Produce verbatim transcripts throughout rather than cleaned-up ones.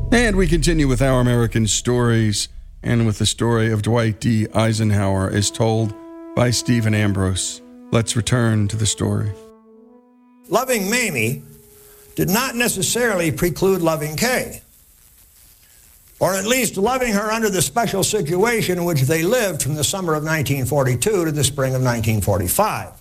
And we continue with Our American Stories, and with the story of Dwight D. Eisenhower as told by Stephen Ambrose. Let's return to the story. Loving Mamie did not necessarily preclude loving Kay, or at least loving her under the special situation in which they lived from the summer of nineteen forty-two to the spring of nineteen forty-five.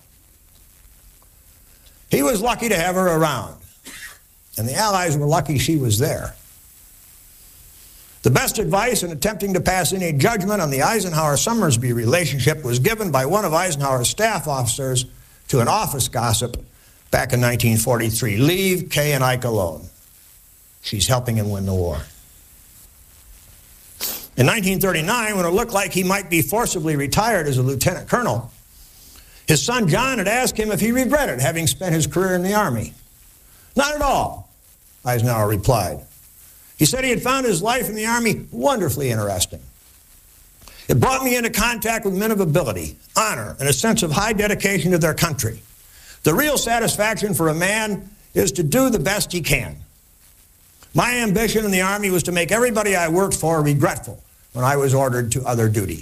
He was lucky to have her around, and the Allies were lucky she was there. The best advice in attempting to pass any judgment on the Eisenhower-Summersby relationship was given by one of Eisenhower's staff officers to an office gossip back in nineteen forty-three. Leave Kay and Ike alone. She's helping him win the war. In nineteen thirty-nine, when it looked like he might be forcibly retired as a lieutenant colonel, his son John had asked him if he regretted having spent his career in the Army. Not at all, Eisenhower replied. He said he had found his life in the Army wonderfully interesting. It brought me into contact with men of ability, honor, and a sense of high dedication to their country. The real satisfaction for a man is to do the best he can. My ambition in the Army was to make everybody I worked for regretful when I was ordered to other duty.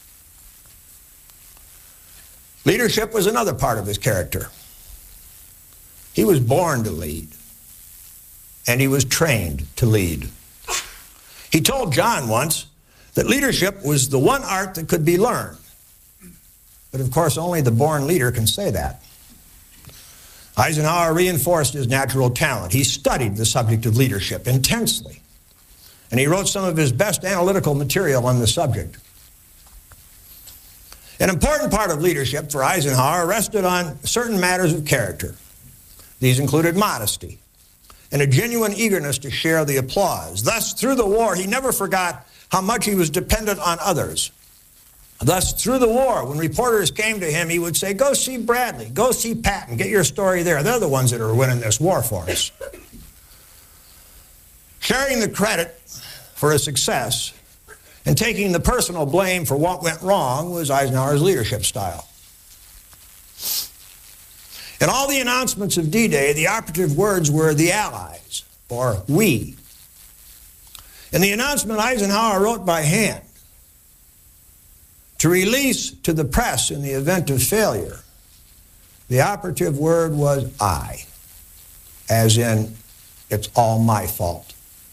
Leadership was another part of his character. He was born to lead, and he was trained to lead. He told John once that leadership was the one art that could be learned. But of course, only the born leader can say that. Eisenhower reinforced his natural talent. He studied the subject of leadership intensely, and he wrote some of his best analytical material on the subject. An important part of leadership for Eisenhower rested on certain matters of character. These included modesty and a genuine eagerness to share the applause. Thus, through the war, he never forgot how much he was dependent on others. Thus, through the war, when reporters came to him, he would say, go see Bradley, go see Patton, get your story there. They're the ones that are winning this war for us. Sharing the credit for his success and taking the personal blame for what went wrong was Eisenhower's leadership style. In all the announcements of D-Day, the operative words were the Allies, or we. In the announcement Eisenhower wrote by hand to release to the press in the event of failure, the operative word was I, as in, it's all my fault.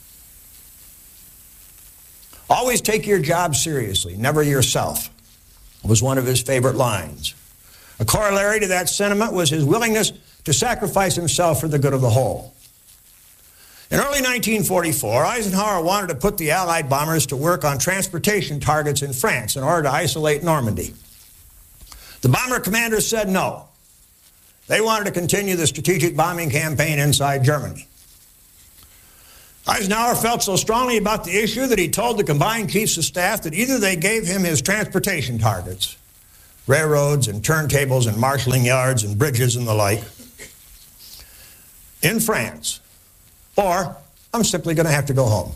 Always take your job seriously, never yourself, was one of his favorite lines. A corollary to that sentiment was his willingness to sacrifice himself for the good of the whole. In early nineteen forty-four, Eisenhower wanted to put the Allied bombers to work on transportation targets in France in order to isolate Normandy. The bomber commanders said no. They wanted to continue the strategic bombing campaign inside Germany. Eisenhower felt so strongly about the issue that he told the combined chiefs of staff that either they gave him his transportation targets, railroads and turntables and marshalling yards and bridges and the like, in France, or I'm simply going to have to go home.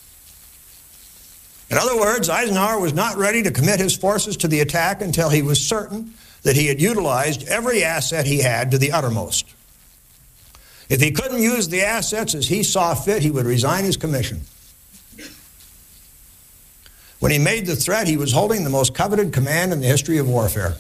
In other words, Eisenhower was not ready to commit his forces to the attack until he was certain that he had utilized every asset he had to the uttermost. If he couldn't use the assets as he saw fit, he would resign his commission. When he made the threat, he was holding the most coveted command in the history of warfare.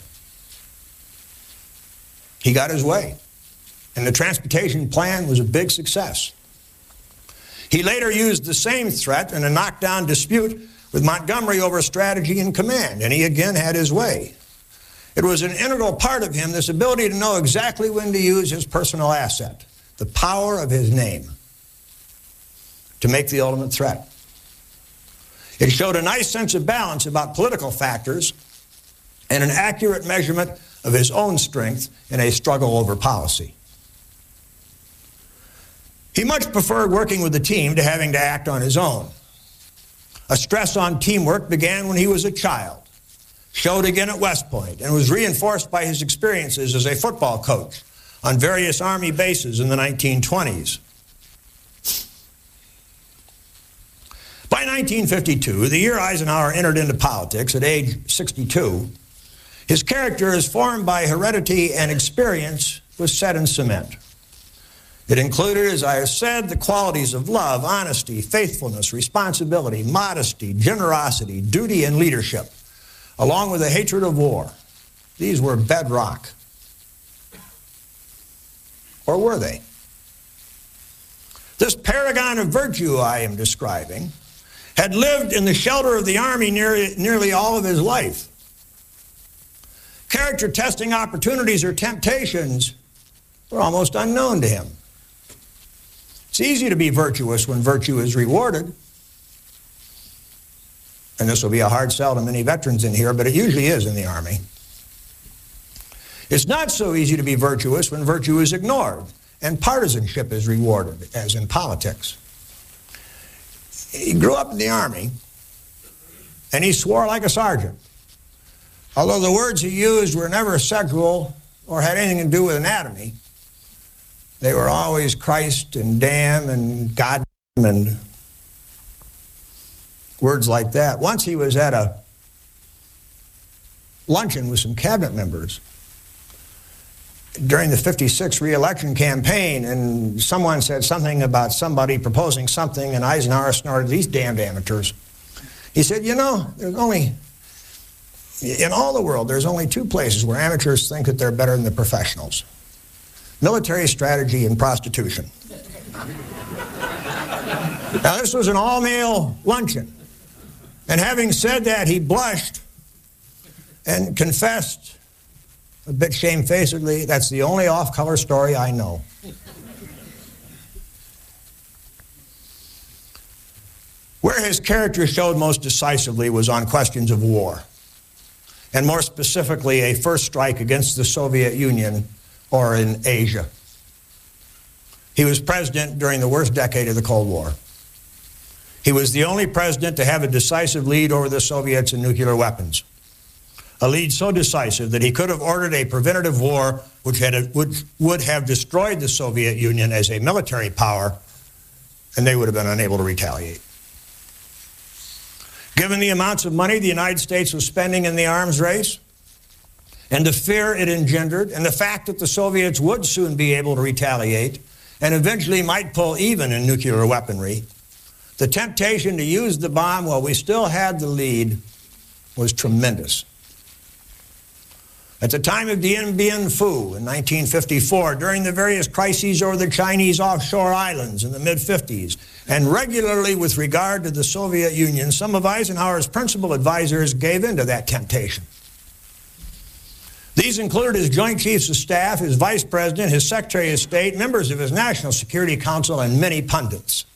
He got his way, and the transportation plan was a big success. He later used the same threat in a knockdown dispute with Montgomery over strategy and command, and he again had his way. It was an integral part of him, this ability to know exactly when to use his personal asset, the power of his name, to make the ultimate threat. It showed a nice sense of balance about political factors and an accurate measurement of his own strength in a struggle over policy. He much preferred working with a team to having to act on his own. A stress on teamwork began when he was a child, showed again at West Point, and was reinforced by his experiences as a football coach on various Army bases in the nineteen twenties. By nineteen fifty-two, the year Eisenhower entered into politics at age sixty-two, his character, as formed by heredity and experience, was set in cement. It included, as I have said, the qualities of love, honesty, faithfulness, responsibility, modesty, generosity, duty, and leadership, along with a hatred of war. These were bedrock. Or were they? This paragon of virtue I am describing had lived in the shelter of the Army nearly, nearly all of his life. Character testing opportunities or temptations were almost unknown to him. It's easy to be virtuous when virtue is rewarded. And this will be a hard sell to many veterans in here, but it usually is in the Army. It's not so easy to be virtuous when virtue is ignored and partisanship is rewarded, as in politics. He grew up in the Army, and he swore like a sergeant. Although the words he used were never sexual or had anything to do with anatomy, they were always Christ and damn and God and words like that. Once he was at a luncheon with some cabinet members during the fifty-six re-election campaign, and someone said something about somebody proposing something, and Eisenhower snorted, "These damned amateurs." He said, you know, there's only, in all the world, there's only two places where amateurs think that they're better than the professionals: military strategy and prostitution. Now, this was an all-male luncheon. And having said that, he blushed and confessed, a bit shamefacedly, "That's the only off-color story I know." Where his character showed most decisively was on questions of war, and more specifically, a first strike against the Soviet Union or in Asia. He was president during the worst decade of the Cold War. He was the only president to have a decisive lead over the Soviets in nuclear weapons. A lead so decisive that he could have ordered a preventative war which had, would, would have destroyed the Soviet Union as a military power, and they would have been unable to retaliate. Given the amounts of money the United States was spending in the arms race, and the fear it engendered, and the fact that the Soviets would soon be able to retaliate, and eventually might pull even in nuclear weaponry, the temptation to use the bomb while we still had the lead was tremendous. At the time of Dien Bien Phu in nineteen fifty-four, during the various crises over the Chinese offshore islands in the mid fifties, and regularly with regard to the Soviet Union, some of Eisenhower's principal advisors gave in to that temptation. These included his Joint Chiefs of Staff, his Vice President, his Secretary of State, members of his National Security Council, and many pundits.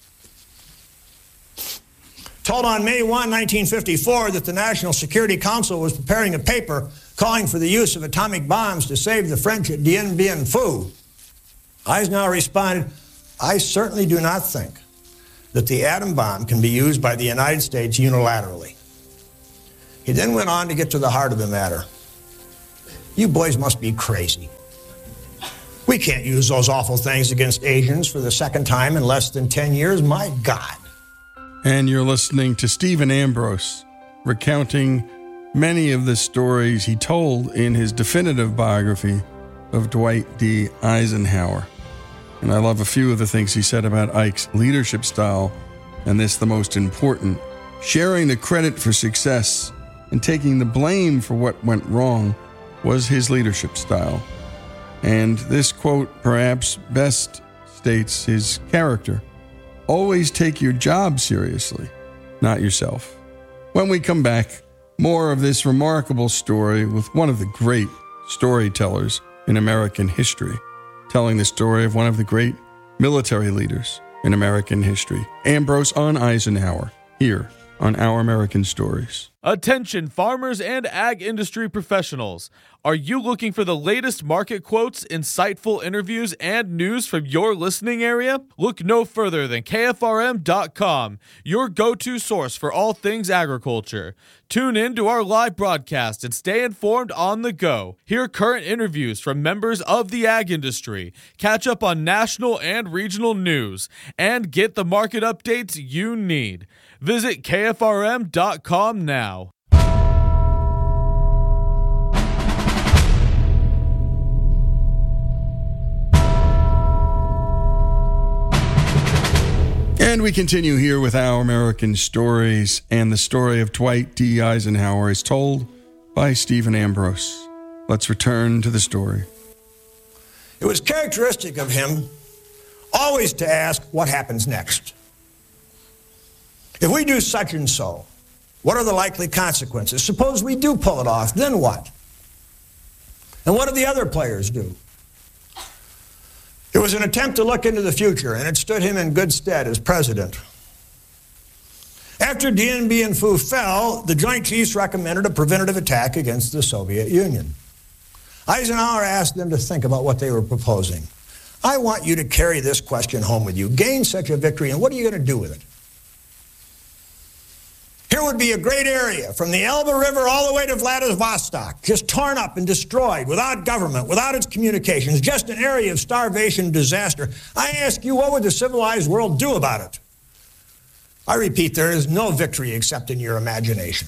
Told on May first, nineteen fifty-four, that the National Security Council was preparing a paper calling for the use of atomic bombs to save the French at Dien Bien Phu, Eisenhower responded, "I certainly do not think that the atom bomb can be used by the United States unilaterally." He then went on to get to the heart of the matter. "You boys must be crazy. We can't use those awful things against Asians for the second time in less than ten years. My God." And you're listening to Stephen Ambrose recounting many of the stories he told in his definitive biography of Dwight D. Eisenhower. And I love a few of the things he said about Ike's leadership style, and this the most important: sharing the credit for success and taking the blame for what went wrong was his leadership style. And this quote perhaps best states his character. Always take your job seriously, not yourself. When we come back, more of this remarkable story with one of the great storytellers in American history, telling the story of one of the great military leaders in American history, Ambrose on Eisenhower, here on Our American Stories. Attention farmers and ag industry professionals. Are you looking for the latest market quotes, insightful interviews, and news from your listening area? Look no further than K F R M dot com, your go-to source for all things agriculture. Tune in to our live broadcast and stay informed on the go. Hear current interviews from members of the ag industry, catch up on national and regional news, and get the market updates you need. Visit K F R M dot com now. And we continue here with Our American Stories, and the story of Dwight D. Eisenhower is told by Stephen Ambrose. Let's return to the story. It was characteristic of him always to ask, what happens next? If we do such and so, what are the likely consequences? Suppose we do pull it off, then what? And what do the other players do? It was an attempt to look into the future, and it stood him in good stead as president. After Dien Bien Phu fell, the Joint Chiefs recommended a preventative attack against the Soviet Union. Eisenhower asked them to think about what they were proposing. I want you to carry this question home with you. Gain such a victory, and what are you going to do with it? Here would be a great area from the Elbe River all the way to Vladivostok, just torn up and destroyed, without government, without its communications, just an area of starvation and disaster. I ask you, what would the civilized world do about it? I repeat, there is no victory except in your imagination.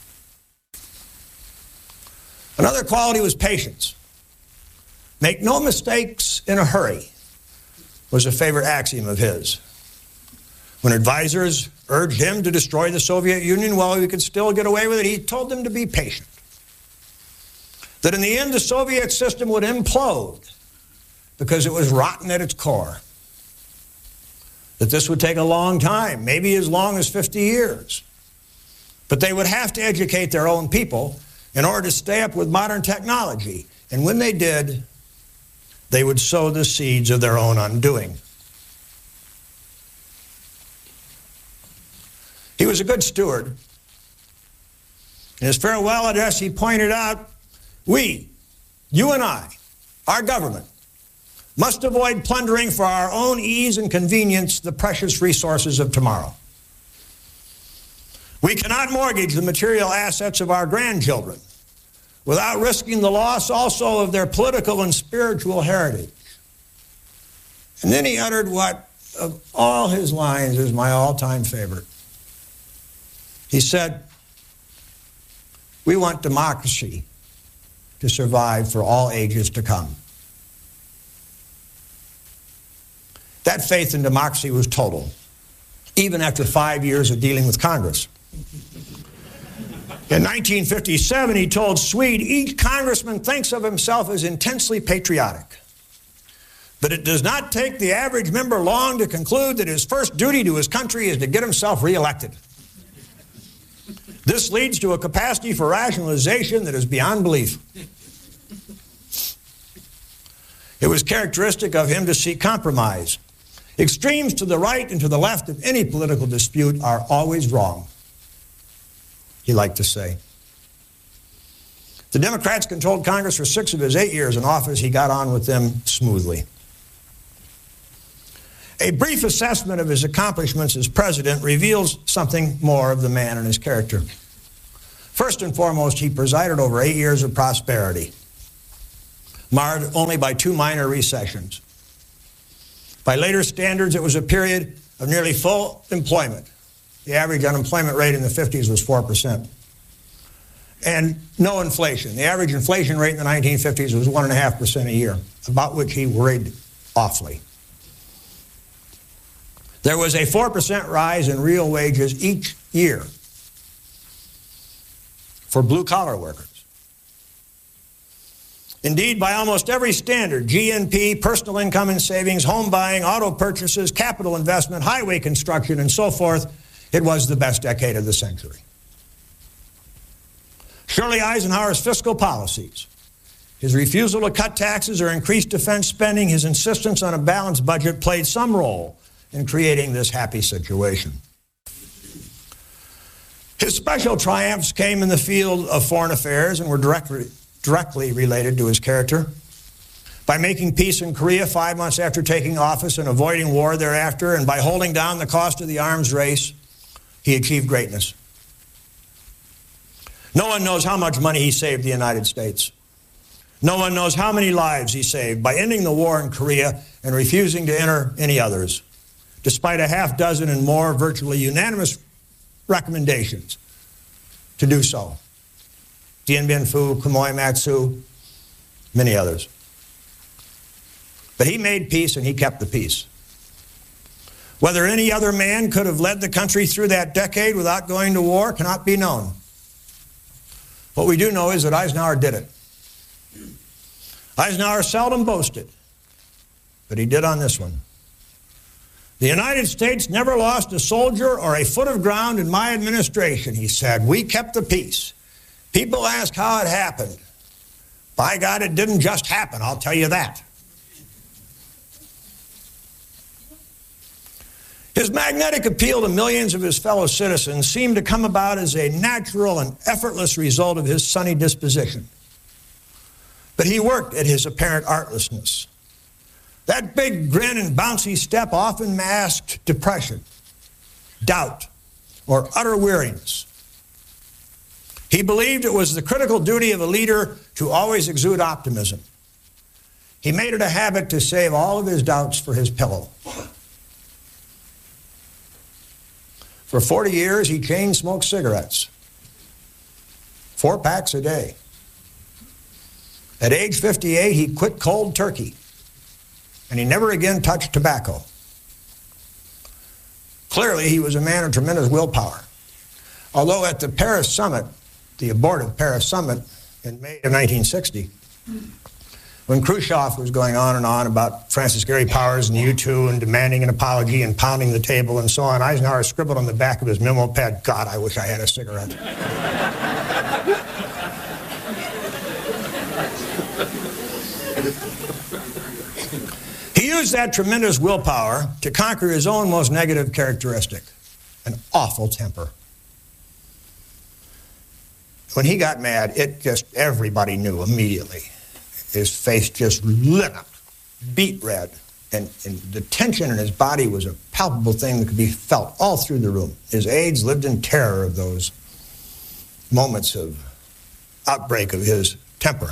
Another quality was patience. Make no mistakes in a hurry was a favorite axiom of his. When advisors urged him to destroy the Soviet Union while we could still get away with it, he told them to be patient. That in the end, the Soviet system would implode because it was rotten at its core. That this would take a long time, maybe as long as fifty years. But they would have to educate their own people in order to stay up with modern technology. And when they did, they would sow the seeds of their own undoing. He was a good steward. In his farewell address, he pointed out, we, you and I, our government, must avoid plundering for our own ease and convenience the precious resources of tomorrow. We cannot mortgage the material assets of our grandchildren without risking the loss also of their political and spiritual heritage. And then he uttered what, of all his lines, is my all-time favorite. He said, we want democracy to survive for all ages to come. That faith in democracy was total, even after five years of dealing with Congress. In nineteen fifty-seven, he told Swede, each congressman thinks of himself as intensely patriotic. But it does not take the average member long to conclude that his first duty to his country is to get himself reelected. This leads to a capacity for rationalization that is beyond belief. It was characteristic of him to seek compromise. Extremes to the right and to the left of any political dispute are always wrong, he liked to say. The Democrats controlled Congress for six of his eight years in office. He got on with them smoothly. A brief assessment of his accomplishments as president reveals something more of the man and his character. First and foremost, he presided over eight years of prosperity, marred only by two minor recessions. By later standards, it was a period of nearly full employment. The average unemployment rate in the fifties was four percent. And no inflation. The average inflation rate in the nineteen fifties was one point five percent a year, about which he worried awfully. There was a four percent rise in real wages each year for blue-collar workers. Indeed, by almost every standard, G N P, personal income and savings, home buying, auto purchases, capital investment, highway construction, and so forth, it was the best decade of the century. Surely Eisenhower's fiscal policies, his refusal to cut taxes or increase defense spending, his insistence on a balanced budget played some role in creating this happy situation. His special triumphs came in the field of foreign affairs and were directly, directly related to his character. By making peace in Korea five months after taking office and avoiding war thereafter, and by holding down the cost of the arms race, he achieved greatness. No one knows how much money he saved the United States. No one knows how many lives he saved by ending the war in Korea and refusing to enter any others, despite a half dozen and more virtually unanimous recommendations to do so. Dien Bien Phu, Quemoy Matsu, many others. But he made peace and he kept the peace. Whether any other man could have led the country through that decade without going to war cannot be known. What we do know is that Eisenhower did it. Eisenhower seldom boasted, but he did on this one. The United States never lost a soldier or a foot of ground in my administration, he said. We kept the peace. People ask how it happened. By God, it didn't just happen, I'll tell you that. His magnetic appeal to millions of his fellow citizens seemed to come about as a natural and effortless result of his sunny disposition. But he worked at his apparent artlessness. That big grin and bouncy step often masked depression, doubt, or utter weariness. He believed it was the critical duty of a leader to always exude optimism. He made it a habit to save all of his doubts for his pillow. For forty years, he chain smoked cigarettes, four packs a day. At age fifty-eight, he quit cold turkey, and he never again touched tobacco. Clearly, he was a man of tremendous willpower. Although at the Paris summit, the abortive Paris summit in May of nineteen sixty, when Khrushchev was going on and on about Francis Gary Powers and U two and demanding an apology and pounding the table and so on, Eisenhower scribbled on the back of his memo pad, God, I wish I had a cigarette. He used that tremendous willpower to conquer his own most negative characteristic, an awful temper. When he got mad, it just, everybody knew immediately. His face just lit up, beet red, and, and the tension in his body was a palpable thing that could be felt all through the room. His aides lived in terror of those moments of outbreak of his temper.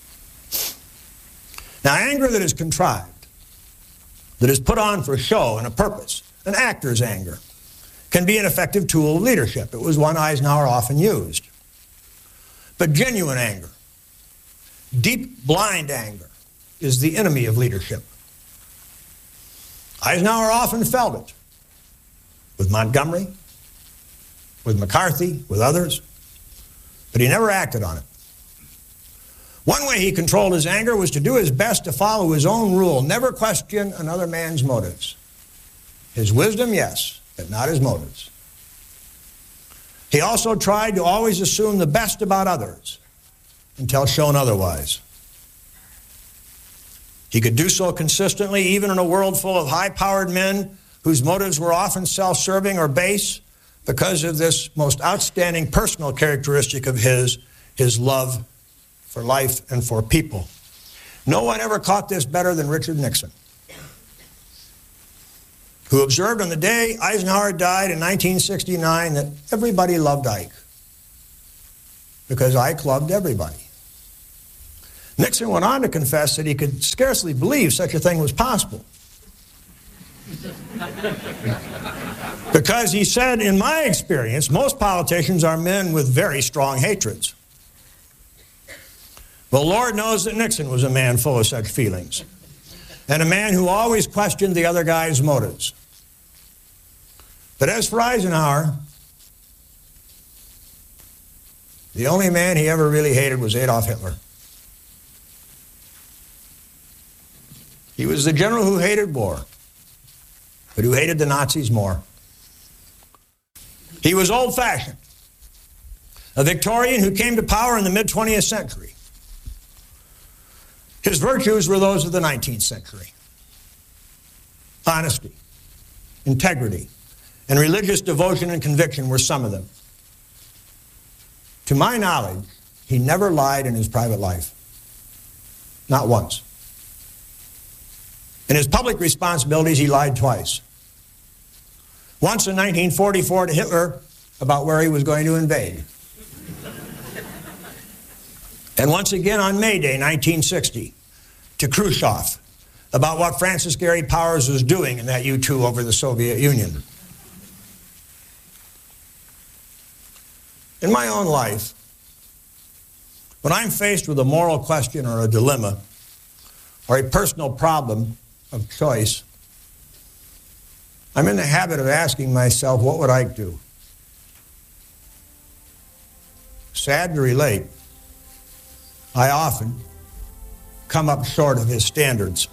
Now, anger that is contrived, that is put on for show and a purpose, an actor's anger, can be an effective tool of leadership. It was one Eisenhower often used. But genuine anger, deep, blind anger, is the enemy of leadership. Eisenhower often felt it, with Montgomery, with McCarthy, with others, but he never acted on it. One way he controlled his anger was to do his best to follow his own rule, never question another man's motives. His wisdom, yes, but not his motives. He also tried to always assume the best about others until shown otherwise. He could do so consistently even in a world full of high-powered men whose motives were often self-serving or base because of this most outstanding personal characteristic of his, his love for life and for people. No one ever caught this better than Richard Nixon, who observed on the day Eisenhower died in nineteen sixty-nine that everybody loved Ike because Ike loved everybody. Nixon went on to confess that he could scarcely believe such a thing was possible. Because he said, in my experience, most politicians are men with very strong hatreds. Well, Lord knows that Nixon was a man full of such feelings, and a man who always questioned the other guy's motives. But as for Eisenhower, the only man he ever really hated was Adolf Hitler. He was the general who hated war, but who hated the Nazis more. He was old-fashioned, a Victorian who came to power in the mid-twentieth century. His virtues were those of the nineteenth century. Honesty, integrity, and religious devotion and conviction were some of them. To my knowledge, he never lied in his private life. Not once. In his public responsibilities, he lied twice. Once in nineteen forty-four to Hitler about where he was going to invade. And once again on May Day, nineteen sixty, to Khrushchev about what Francis Gary Powers was doing in that U two over the Soviet Union. In my own life, when I'm faced with a moral question or a dilemma or a personal problem of choice, I'm in the habit of asking myself, what would Ike do? Sad to relate, I often come up short of his standards.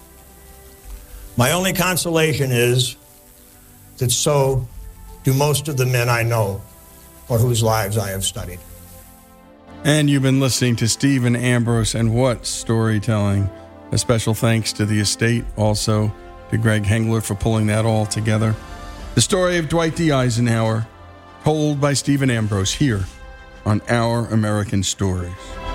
My only consolation is that so do most of the men I know or whose lives I have studied. And you've been listening to Stephen Ambrose, and what storytelling. A special thanks to the estate, also to Greg Hengler for pulling that all together. The story of Dwight D. Eisenhower, told by Stephen Ambrose here on Our American Stories.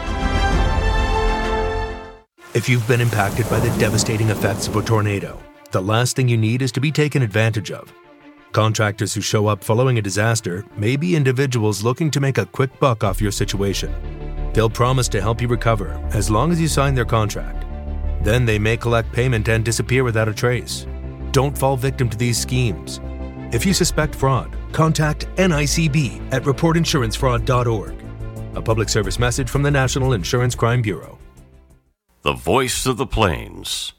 If you've been impacted by the devastating effects of a tornado, the last thing you need is to be taken advantage of. Contractors who show up following a disaster may be individuals looking to make a quick buck off your situation. They'll promise to help you recover as long as you sign their contract. Then they may collect payment and disappear without a trace. Don't fall victim to these schemes. If you suspect fraud, contact N I C B at report insurance fraud dot org. A public service message from the National Insurance Crime Bureau. The Voice of the Plains.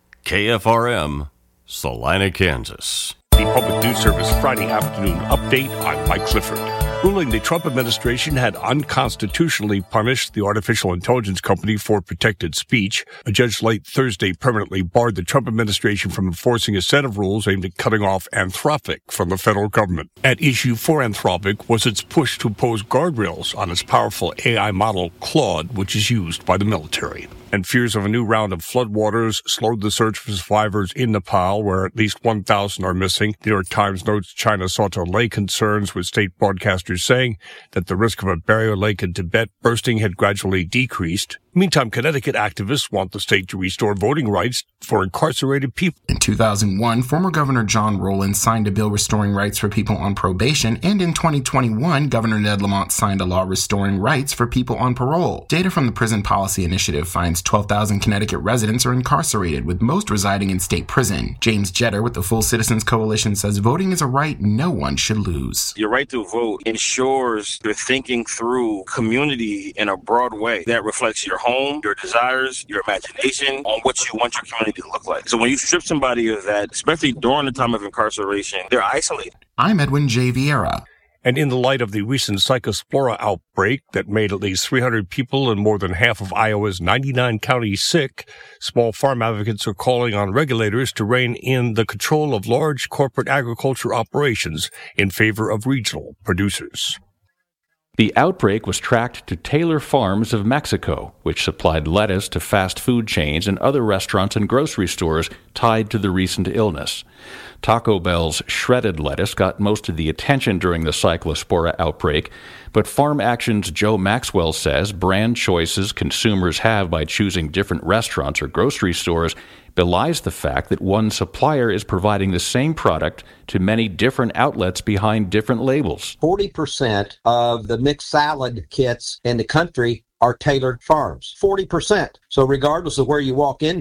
K F R M, Salina, Kansas. The Public News Service Friday afternoon update. I'm Mike Clifford. Ruling the Trump administration had unconstitutionally punished the artificial intelligence company for protected speech. A judge late Thursday permanently barred the Trump administration from enforcing a set of rules aimed at cutting off Anthropic from the federal government. At issue for Anthropic was its push to impose guardrails on its powerful A I model Claude, which is used by the military. And fears of a new round of floodwaters slowed the search for survivors in Nepal, where at least one thousand are missing. The New York Times notes China sought to allay concerns, with state broadcasters saying that the risk of a barrier lake in Tibet bursting had gradually decreased. Meantime, Connecticut activists want the state to restore voting rights for incarcerated people. In two thousand one, former Governor John Rowland signed a bill restoring rights for people on probation, and in twenty twenty-one, Governor Ned Lamont signed a law restoring rights for people on parole. Data from the Prison Policy Initiative finds twelve thousand Connecticut residents are incarcerated, with most residing in state prison. James Jetter with the Full Citizens Coalition says voting is a right no one should lose. Your right to vote ensures you're thinking through community in a broad way that reflects your home, your desires, your imagination on what you want your community to look like. So when you strip somebody of that, especially during the time of incarceration, they're isolated. I'm Edwin J. Vieira. And in the light of the recent Cyclospora outbreak that made at least three hundred people in more than half of Iowa's ninety-nine counties sick, small farm advocates are calling on regulators to rein in the control of large corporate agriculture operations in favor of regional producers. The outbreak was tracked to Taylor Farms of Mexico, which supplied lettuce to fast food chains and other restaurants and grocery stores tied to the recent illness. Taco Bell's shredded lettuce got most of the attention during the Cyclospora outbreak, but Farm Action's Joe Maxwell says brand choices consumers have by choosing different restaurants or grocery stores belies the fact that one supplier is providing the same product to many different outlets behind different labels. forty percent of the mixed salad kits in the country are Taylor Farms. forty percent. So regardless of where you walk in